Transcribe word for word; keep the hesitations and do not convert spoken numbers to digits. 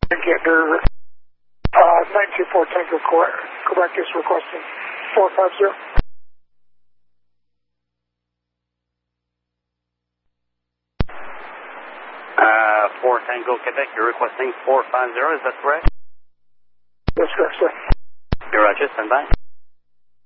Gander, uh, nine two four Tango, Quebec is requesting four five zero. Uh, four Tango, Quebec, you're requesting four five zero, is that correct? That's correct, sir. You're Roger, stand by.